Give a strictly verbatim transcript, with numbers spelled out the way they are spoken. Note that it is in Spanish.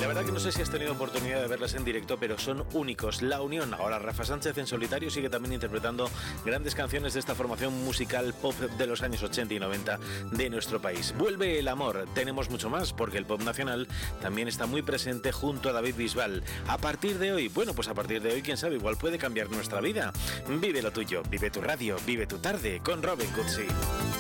La verdad que no sé si has tenido oportunidad de verlas en directo, pero son únicos. La Unión. Ahora Rafa Sánchez en solitario sigue también interpretando grandes canciones de esta formación musical pop de los años ochenta y noventa de nuestro país. Vuelve el amor. Tenemos mucho más, porque el pop nacional también está muy presente junto a David Bisbal. A partir de hoy, bueno, pues a partir de hoy, quién sabe, igual puede cambiar nuestra vida. Vive lo tuyo, vive tu radio, vive tu tarde con Robin Cutsi.